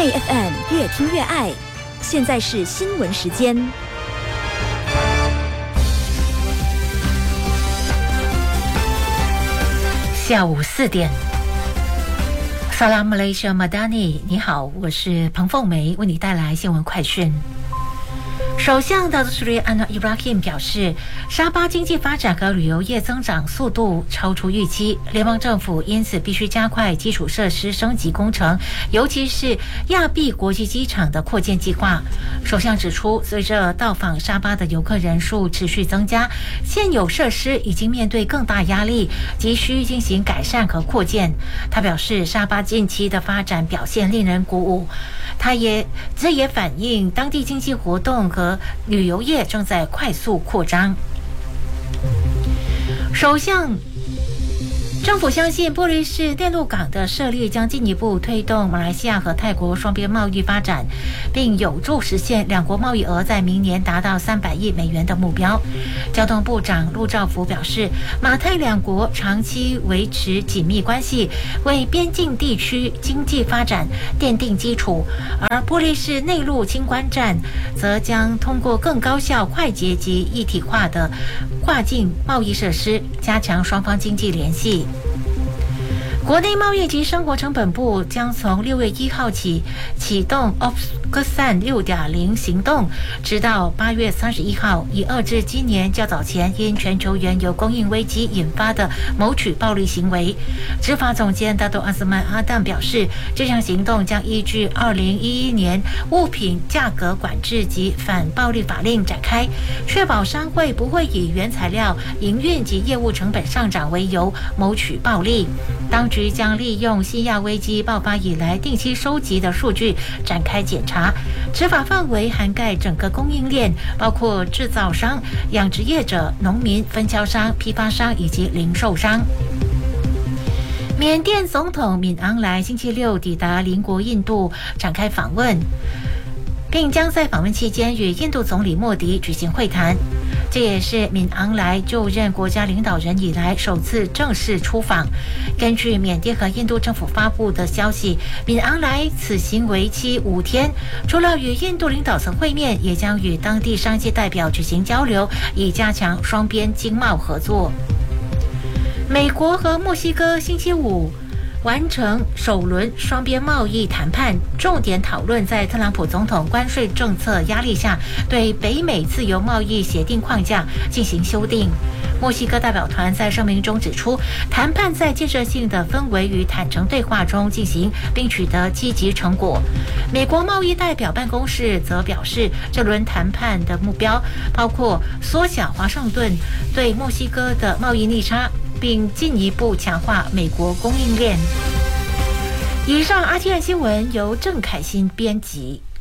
爱 FM 越听越爱，现在是新闻时间。 下午4点。Salam Malaysia Madani， 你好，我是彭凤梅，为你带来新闻快讯。首相达苏里安诺伊布拉欣表示，沙巴经济发展和旅游业增长速度超出预期，联邦政府因此必须加快基础设施升级工程，尤其是亚庇国际机场的扩建计划。首相指出，随着到访沙巴的游客人数持续增加，现有设施已经面对更大压力，急需进行改善和扩建。他表示，沙巴近期的发展表现令人鼓舞，这也反映当地经济活动和旅游业正在快速扩张。政府相信玻璃市内陆港的设立将进一步推动马来西亚和泰国双边贸易发展，并有助实现两国贸易额在明年达到300亿美元的目标。交通部长陆兆福表示，马泰两国长期维持紧密关系，为边境地区经济发展奠定基础，而玻璃市内陆清关站则将通过更高效、快捷及一体化的跨境贸易设施，加强双方经济联系。国内贸易及生活成本部将从6月1号起启动 OPSAN 6.0 行动，直到8月31号，以遏制今年较早前因全球原油供应危机引发的谋取暴利行为。执法总监大多阿斯曼阿旦表示，这项行动将依据2011年物品价格管制及反暴利法令展开，确保商会不会以原材料、营运及业务成本上涨为由谋取暴利。当局将利用西亚危机爆发以来定期收集的数据展开检查，执法范围涵盖整个供应链，包括制造商、养殖业者、农民、分销商、批发商以及零售商。缅甸总统敏昂莱星期六抵达邻国印度展开访问，并将在访问期间与印度总理莫迪举行会谈。这也是敏昂莱就任国家领导人以来首次正式出访。根据缅甸和印度政府发布的消息，敏昂莱此行为期5天，除了与印度领导层会面，也将与当地商界代表举行交流，以加强双边经贸合作。美国和墨西哥星期五完成首轮双边贸易谈判，重点讨论在特朗普总统关税政策压力下对北美自由贸易协定框架进行修订。墨西哥代表团在声明中指出，谈判在建设性的氛围与坦诚对话中进行，并取得积极成果。美国贸易代表办公室则表示，这轮谈判的目标包括缩小华盛顿对墨西哥的贸易逆差，并进一步强化美国供应链。以上 RTI 新闻由郑凯欣编辑。